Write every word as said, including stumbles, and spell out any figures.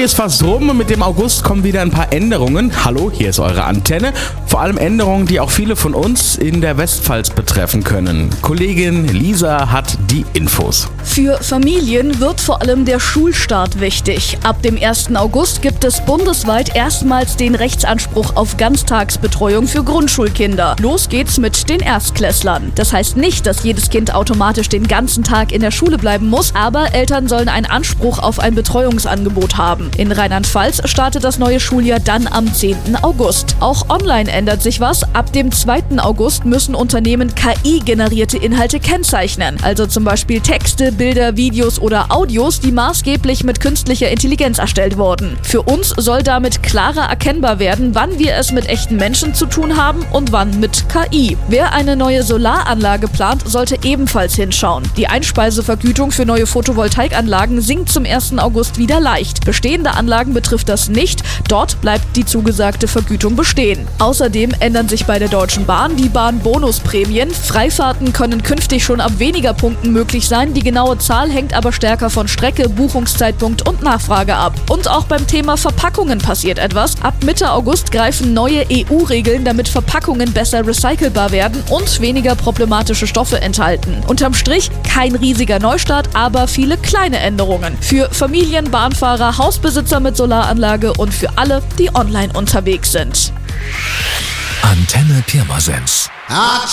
Juli ist fast rum und mit dem August kommen wieder ein paar Änderungen. Hallo, hier ist eure Antenne. Vor allem Änderungen, die auch viele von uns in der Westpfalz betreffen können. Kollegin Lisa hat die Infos. Für Familien wird vor allem der Schulstart wichtig. Ab dem ersten August gibt es bundesweit erstmals den Rechtsanspruch auf Ganztagsbetreuung für Grundschulkinder. Los geht's mit den Erstklässlern. Das heißt nicht, dass jedes Kind automatisch den ganzen Tag in der Schule bleiben muss, aber Eltern sollen einen Anspruch auf ein Betreuungsangebot haben. In Rheinland-Pfalz startet das neue Schuljahr dann am zehnten August. Auch online ändert sich was. Ab dem zweiten August müssen Unternehmen K I-generierte Inhalte kennzeichnen. Also zum Beispiel Texte, Bilder, Videos oder Audios, die maßgeblich mit künstlicher Intelligenz erstellt wurden. Für uns soll damit klarer erkennbar werden, wann wir es mit echten Menschen zu tun haben und wann mit K I. Wer eine neue Solaranlage plant, sollte ebenfalls hinschauen. Die Einspeisevergütung für neue Photovoltaikanlagen sinkt zum ersten August wieder leicht. Bestehende Anlagen betrifft das nicht. Dort bleibt die zugesagte Vergütung bestehen. Außerdem ändern sich bei der Deutschen Bahn die Bahnbonusprämien. Freifahrten können künftig schon ab weniger Punkten möglich sein. Die genaue Zahl hängt aber stärker von Strecke, Buchungszeitpunkt und Nachfrage ab. Und auch beim Thema Verpackungen passiert etwas. Ab Mitte August greifen neue E U-Regeln, damit Verpackungen besser recycelbar werden und weniger problematische Stoffe enthalten. Unterm Strich kein riesiger Neustart, aber viele kleine Änderungen. Für Familien, Bahnfahrer, Hausbesitzer mit Solaranlage und für alle, die online unterwegs sind. Antenne Pirmasens.